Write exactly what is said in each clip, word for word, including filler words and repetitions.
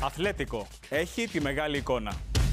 Αθλέτικο. Έχει τη μεγάλη εικόνα.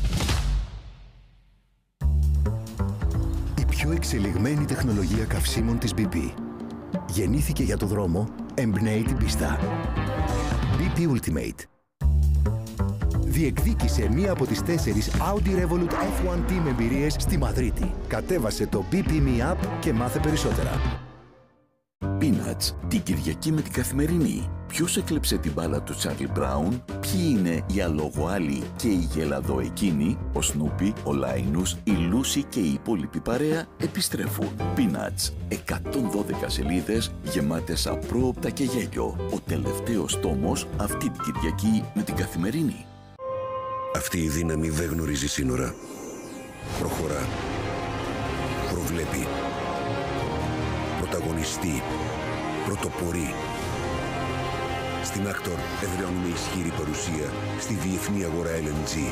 Η πιο εξελιγμένη τεχνολογία καυσίμων της μπι πι. Γεννήθηκε για το δρόμο, εμπνέει την πίστα. μπι πι Ultimate. Διεκδίκησε μία από τις τέσσερις Audi Revolut εφ ουάν Team εμπειρίες στη Μαδρίτη. Κατέβασε το μπι πι Me App και μάθε περισσότερα. Peanuts, την Κυριακή με την Καθημερινή. Ποιος έκλεψε την μπάλα του Τσάρλι Μπράουν, ποιοι είναι οι αλογοάλοι και οι γελαδοεκίνοι, ο Σνούπι, ο Λάινους, η Λούση και η υπόλοιπη παρέα επιστρέφουν. Peanuts, εκατόν δώδεκα σελίδες γεμάτες απρόοπτα και γέλιο. Ο τελευταίος τόμος αυτή την Κυριακή με την Καθημερινή. Αυτή η δύναμη δεν γνωρίζει σύνορα. Προχωρά. Προβλέπει. Πρωταγωνιστεί. Πρωτοπορεί. Στην Actor εδραιώνουμε ισχυρή παρουσία στη διεθνή αγορά ελ εν τζι.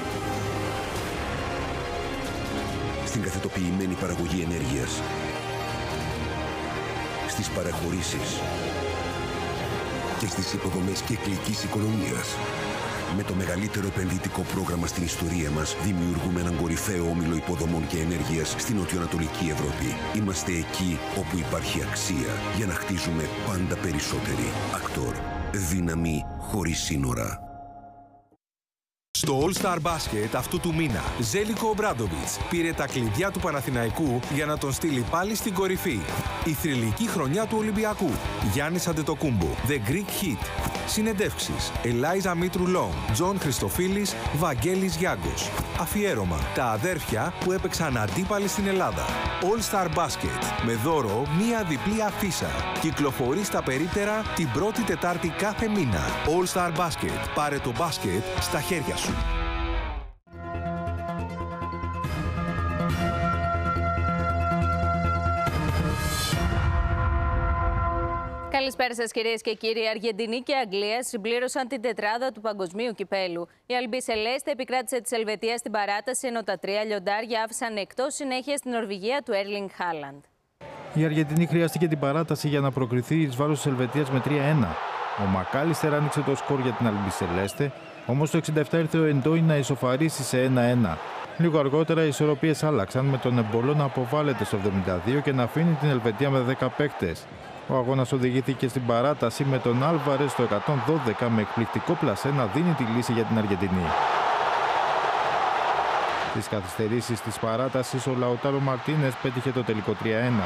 Στην καθετοποιημένη παραγωγή ενέργειας. Στις παραχωρήσεις. Και στις υποδομές κυκλικής οικονομίας. Με το μεγαλύτερο επενδυτικό πρόγραμμα στην ιστορία μας, δημιουργούμε έναν κορυφαίο όμιλο υποδομών και ενέργειας στην νοτιοανατολική Ευρώπη. Είμαστε εκεί όπου υπάρχει αξία για να χτίζουμε πάντα περισσότεροι. Actor. Δύναμη χωρίς σύνορα. Στο All-Star Basket αυτού του μήνα, Ζέλικο Ομπράντοβιτς πήρε τα κλειδιά του Παναθηναϊκού για να τον στείλει πάλι στην κορυφή. Η θρυλική χρονιά του Ολυμπιακού. Γιάννης Αντετοκούμπο, The Greek Hit. Συνεντεύξεις, Ελάιζα Μήτρου Λόγκ, Τζον Χριστοφίλης, Βαγγέλης Γιάγκος. Αφιέρωμα, τα αδέρφια που έπαιξαν αντίπαλοι στην Ελλάδα. All-Star Basket, με δώρο μία διπλή αφίσα. Κυκλοφορεί στα περίπτερα την πρώτη Τετάρτη κάθε μήνα. All-Star Basket, πάρε το μπάσκετ στα χέρια σου. Καλησπέρα σας κυρίες και κύριοι. Αργεντινή και Αγγλία συμπλήρωσαν την τετράδα του Παγκοσμίου Κυπέλου. Η Αλμπισελέστε επικράτησε της Ελβετίας στην παράταση, ενώ τα τρία λιοντάρια άφησαν εκτός συνέχεια στην Νορβηγία του Έρλινγκ Χάλαντ. Η Αργεντινή χρειάστηκε την παράταση για να προκριθεί εις βάρος της Ελβετίας με τρία ένα. Ο Μακάλιστερ άνοιξε το σκορ για την Αλμπισελέστε, όμως το εξήντα επτά ήρθε ο Εντόι να ισοφαρίσει σε ένα ένα. Λίγο αργότερα οι ισορροπίες άλλαξαν, με τον Εμπολό να αποβάλλεται στο εβδομήντα δύο και να αφήνει την Ελβετία με δέκα παίκτες. Ο αγώνας οδηγήθηκε στην παράταση, με τον Άλβαρες στο εκατόν δώδεκα με εκπληκτικό πλασέ να δίνει τη λύση για την Αργεντινή. Στις καθυστερήσεις της παράτασης, ο Λαουτάρο Μαρτίνες πέτυχε το τελικό τρία ένα.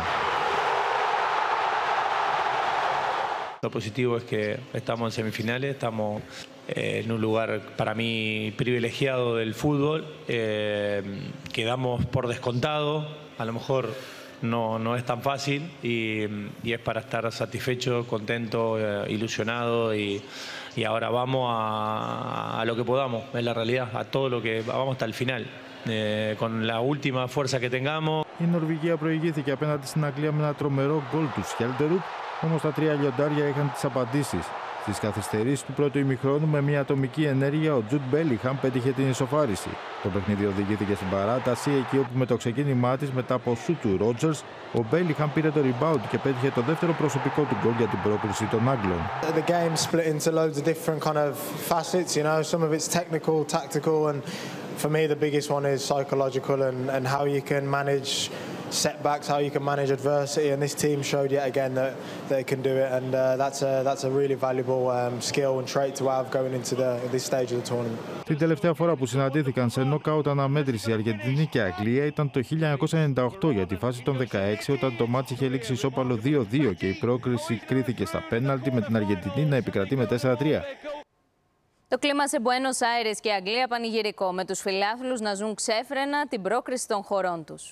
Lo positivo es que estamos en semifinales, estamos eh, en un lugar para mí privilegiado del fútbol, eh, quedamos por descontado, a lo mejor no, no es tan fácil y, y es para estar satisfecho, contento, eh, ilusionado y, y ahora vamos a, a lo que podamos, es la realidad, a todo lo que vamos hasta el final, eh, con la última fuerza que tengamos. Η Νορβηγία προηγήθηκε απέναντι στην Αγγλία με ένα τρομερό γκολ του Σκέλτερουπ, όμως τα τρία λιοντάρια είχαν τις απαντήσεις. Στις καθυστερήσεις του πρώτου ημιχρόνου, με μια ατομική ενέργεια, ο Τζουντ Μπέλιγχαμ πέτυχε την ισοφάριση. Το παιχνίδι οδηγήθηκε στην παράταση, εκεί όπου με το ξεκίνημά της μετά από σου του Ρότζερς, ο Μπέλιγχαμ πήρε το rebound και πέτυχε το δεύτερο προσωπικό του γκολ για την πρόκριση των Άγγλων. The game split into loads of different kind of facets, you know, some of it's technical, tactical, and for me the biggest one is psychological and and how you can manage setbacks, how you can manage adversity, and this team showed yet again that they can do it, and uh, that's a that's a really valuable um, skill and trait to have going into the this stage of the tournament. Την τελευταία φορά που συναντήθηκαν σε νοκάουτ αναμέτρηση Αργεντινή και Αγγλία ήταν το χίλια εννιακόσια ενενήντα οκτώ, για τη φάση των δεκαέξι, όταν το μάτς είχε λήξει ισόπαλο δύο δύο και η πρόκριση κρίθηκε στα πέναλτι, με την Αργεντινή να επικρατεί με τέσσερα τρία. Το κλίμα σε Μπουένος Άιρες και Αγγλία πανηγυρικό, με τους φιλάθλους να ζουν ξέφρενα την πρόκριση των χωρών τους.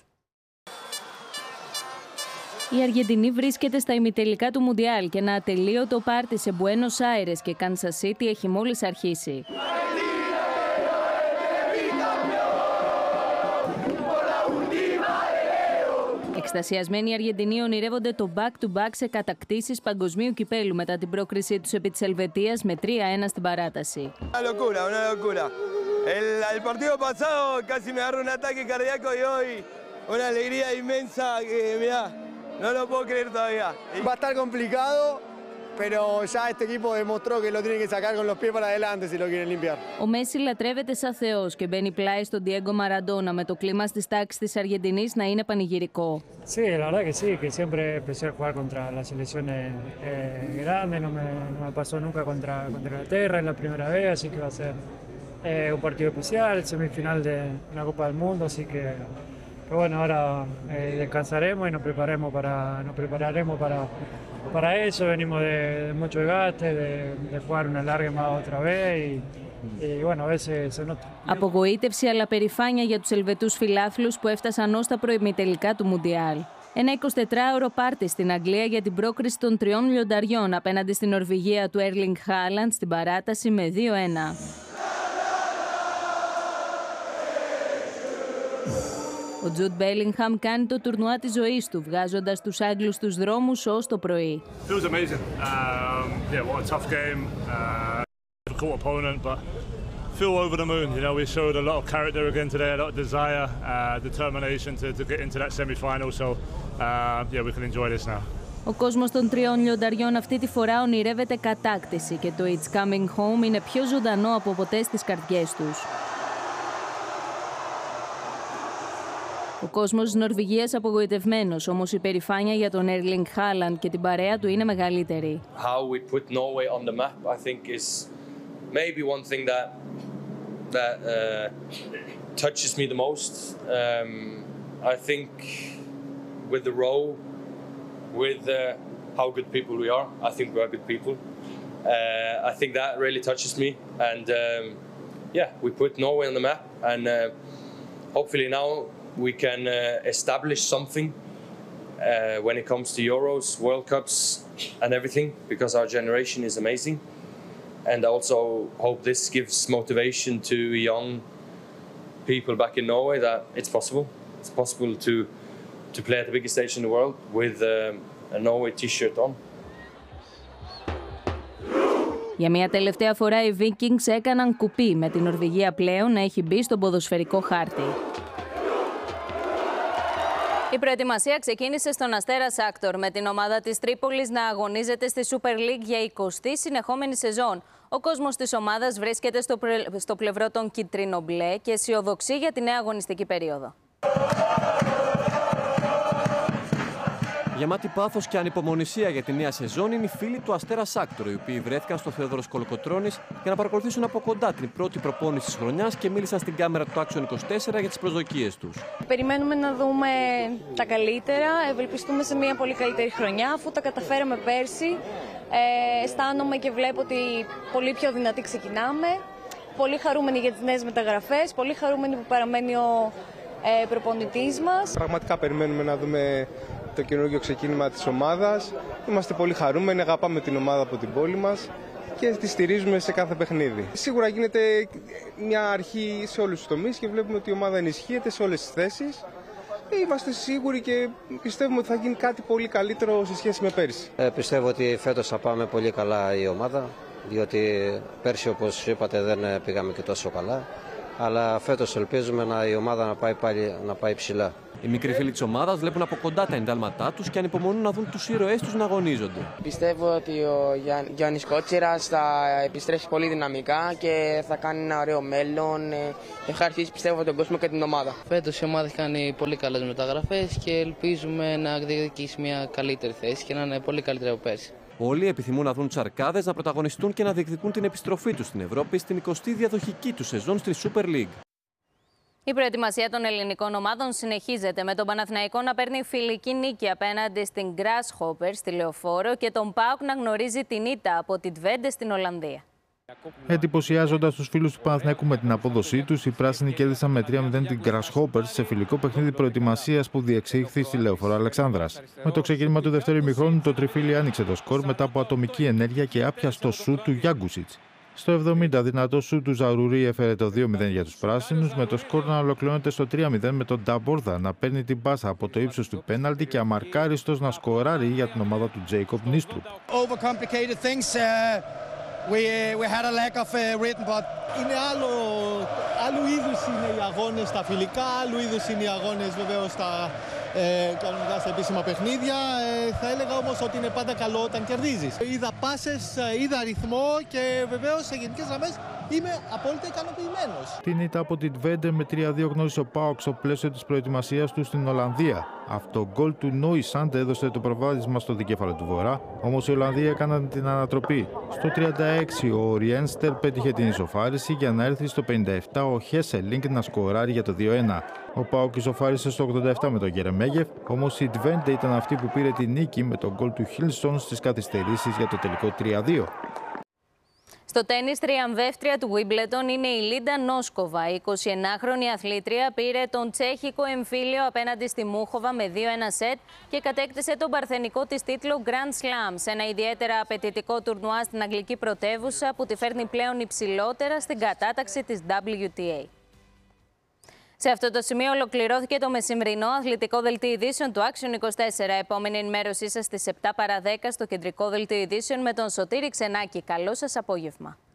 Η Αργεντινή βρίσκεται στα ημιτελικά του Μουντιάλ και ένα ατελείωτο πάρτι σε Μπουένος Άιρες και Κάνσας Σίτι έχει μόλις αρχίσει. Εκστασιασμένοι οι Αργεντινοί ονειρεύονται το back-to-back σε κατακτήσεις παγκοσμίου κυπέλου μετά την πρόκρισή τους επί της Ελβετίας με τρία ένα στην παράταση. Una locura, una locura. El, el partido pasado casi me agarró un ataque cardíaco y hoy una alegría inmensa que, mirá, no lo puedo creer todavía. Va a estar complicado, pero ya este equipo demostró que lo tiene que sacar con los pies para adelante si lo quieren limpiar. Ο Μέση λατρεύεται σαν θεός και μπαίνει πλάι στον Diego Maradona με το κλίμα στις τάξεις της Αργεντινής να είναι πανηγυρικό. Sí, la verdad que sí, que siempre empecé a jugar contra las selecciones eh, grandes, no me, no me pasó nunca contra, contra Inglaterra, es la primera vez, así que va a ser eh, un partido especial, semifinal de la Copa del Mundo, así que pero bueno, ahora eh, descansaremos y nos prepararemos para, nos prepararemos para, para eso, venimos de, de mucho desgaste, de, de jugar una larga más otra vez y, y bueno, a veces se nota. Απογοήτευση αλλά περηφάνεια για τους Ελβετούς φιλάθλους που έφτασαν ως τα προημιτελικά του Μουντιάλ. Ένα εικοσιτετράωρο πάρτι στην Αγγλία για την πρόκριση των τριών λιονταριών απέναντι στην Νορβηγία του Έρλινγκ Χάλαντ στην παράταση με δύο ένα. Ο Τζουντ Μπέλιγχαμ κάνει το τουρνουά της ζωής του, βγάζοντας τους Άγγλους στους δρόμους ως το πρωί. Feels amazing. Um, yeah, what a tough game. Uh, difficult opponent, but feel over the moon. You know, we showed a lot of character again today, a lot of desire, uh, determination to, to get into that semi-final. So, uh, yeah, we can enjoy this now. Ο κόσμος των τριών λιονταριών αυτή τη φορά ονειρεύεται κατάκτηση και το It's Coming Home είναι πιο ζωντανό από ποτέ στις καρδιές τους. Ο κόσμος της Νορβηγίας απογοητευμένος, όμως η περηφάνεια για τον Έρλινγκ Χάλαντ και την παρέα του είναι μεγαλύτερη. How we put Norway on the map, I think, is maybe one thing that that uh, touches me the most. Um, I think with the row, with uh, how good people we are, I think we are good people. Uh, I think that really touches me, and um, yeah, we put Norway on the map, and uh, hopefully now we can uh, establish something uh, when it comes to Euros, World Cups and everything, because our generation is amazing. And I also hope this gives motivation to young people back in Norway that it's possible. It's possible to, to play at the biggest stage in the world with um, a Norway t-shirt on. Για μια τελευταία φορά οι Vikings έκαναν κουπί με την Νορβηγία πλέον να έχει μπει στον ποδοσφαιρικό χάρτη. Η προετοιμασία ξεκίνησε στον Αστέρα Σάκτορ με την ομάδα της Τρίπολης να αγωνίζεται στη Super League για εικοστή συνεχόμενη σεζόν. Ο κόσμος της ομάδας βρίσκεται στο, στο πλευρό των κίτρινο-μπλε και αισιοδοξεί για τη νέα αγωνιστική περίοδο. Γεμάτη πάθος και ανυπομονησία για τη νέα σεζόν είναι οι φίλοι του Αστέρα Σάκτορ, οι οποίοι βρέθηκαν στο Θεόδωρος Κολοκοτρώνης για να παρακολουθήσουν από κοντά την πρώτη προπόνηση της χρονιάς και μίλησαν στην κάμερα του Action είκοσι τέσσερα για τις προσδοκίες τους. Περιμένουμε να δούμε τα καλύτερα, ευελπιστούμε σε μια πολύ καλύτερη χρονιά, αφού τα καταφέραμε πέρσι. Ε, αισθάνομαι και βλέπω ότι πολύ πιο δυνατοί ξεκινάμε. Πολύ χαρούμενοι για τις νέες μεταγραφές, πολύ χαρούμενοι που παραμένει ο ε, προπονητής μας. Πραγματικά περιμένουμε να δούμε το καινούργιο ξεκίνημα της ομάδας. Είμαστε πολύ χαρούμενοι, αγαπάμε την ομάδα από την πόλη μας και τη στηρίζουμε σε κάθε παιχνίδι. Σίγουρα γίνεται μια αρχή σε όλους τους τομείς και βλέπουμε ότι η ομάδα ενισχύεται σε όλες τις θέσεις. Είμαστε σίγουροι και πιστεύουμε ότι θα γίνει κάτι πολύ καλύτερο σε σχέση με πέρσι. Ε, πιστεύω ότι φέτος θα πάμε πολύ καλά η ομάδα, διότι πέρσι, όπως είπατε, δεν πήγαμε και τόσο καλά. Αλλά φέτος ελπίζουμε να, η ομάδα να πάει, πάλι, να πάει ψηλά. Οι μικροί φίλοι της ομάδας βλέπουν από κοντά τα εντάλματά τους και ανυπομονούν να δουν τους ήρωές τους να αγωνίζονται. Πιστεύω ότι ο Γιάννης Κότσιρας θα επιστρέψει πολύ δυναμικά και θα κάνει ένα ωραίο μέλλον. Ευχαριστήσει, πιστεύω, τον κόσμο και την ομάδα. Φέτος η ομάδα έχει κάνει πολύ καλές μεταγραφές και ελπίζουμε να διεκδικήσει μια καλύτερη θέση και να είναι πολύ καλύτερη από πέρσι. Όλοι επιθυμούν να δουν τους Αρκάδες να πρωταγωνιστούν και να διεκδικούν την επιστροφή τους στην Ευρώπη στην εικοστή διαδοχική του σεζόν στη Super League. Η προετοιμασία των ελληνικών ομάδων συνεχίζεται, με τον Παναθηναϊκό να παίρνει φιλική νίκη απέναντι στην Grasshopper στη Λεωφόρο και τον ΠΑΟΚ να γνωρίζει την ήττα από τη Twente στην Ολλανδία. Εντυπωσιάζοντας τους φίλους του Παναθηναϊκού με την απόδοσή τους, οι πράσινοι κέρδισαν με τρία μηδέν την Grasshopper σε φιλικό παιχνίδι προετοιμασίας που διεξήχθη στη Λεωφόρο Αλεξάνδρας. Με το ξεκίνημα του δεύτερου ημιχρόνου, το τριφύλι άνοιξε το σκορ μετά από ατομική ενέργεια και άπιαστο σουτ του Γιάγκουσιτς. Στο εβδομήντα, δυνατό σου του Ζαρουρί έφερε το δύο μηδέν για τους πράσινους, με το σκορ να ολοκληρώνεται στο τρία μηδέν με τον Νταμπόρδα να παίρνει την πάσα από το ύψος του πέναλτι και αμαρκάριστος να σκοράρει για την ομάδα του Τζέικοπ Νίστρουπ. We, we had a lack of uh, rhythm, but... Είναι άλλο, άλλου είδους είναι οι αγώνες στα φιλικά, άλλου είδους είναι οι αγώνες βεβαίως στα, ε, κανονικά σε επίσημα παιχνίδια. Ε, θα έλεγα όμως ότι είναι πάντα καλό όταν κερδίζεις. Είδα πάσες, είδα αριθμό και βεβαίως σε γενικές γραμμές είμαι απόλυτα ικανοποιημένος. Την ήττα από την Twente με τρία δύο γνώρισε ο ΠΑΟΚ στο πλαίσιο της προετοιμασίας του στην Ολλανδία. Αυτό γκολ του Νόισαντ έδωσε το προβάδισμα στο δικέφαλο του Βορρά, όμως οι Ολλανδοί έκαναν την ανατροπή. Στο τριάντα έξι ο Ριένστερ πέτυχε την ισοφάριση για να έρθει στο πενήντα επτά ο Χέσελινγκ να σκοράρει για το δύο ένα. Ο ΠΑΟΚ ισοφάρισε στο ογδόντα επτά με τον Γερεμέγεφ, όμως η Twente ήταν αυτή που πήρε την νίκη με τον γκολ του Χίλσον στις καθυστερήσεις για το τελικό τρία δύο. Στο τένις, τριαμβεύτρια του Wimbledon είναι η Λίντα Νόσκοβα. Η εικοσιενάχρονη αθλήτρια πήρε τον τσέχικο εμφύλιο απέναντι στη Μούχοβα με δύο ένα σετ και κατέκτησε τον παρθενικό της τίτλο Grand Slam σε ένα ιδιαίτερα απαιτητικό τουρνουά στην αγγλική πρωτεύουσα που τη φέρνει πλέον υψηλότερα στην κατάταξη της ντάμπλιου τι έι. Σε αυτό το σημείο ολοκληρώθηκε το μεσημβρινό αθλητικό δελτίο ειδήσεων του Action είκοσι τέσσερα. Επόμενη ενημέρωσή σας στις επτά παρά δέκα στο κεντρικό δελτίο ειδήσεων με τον Σωτήρη Ξενάκη. Καλό σας απόγευμα.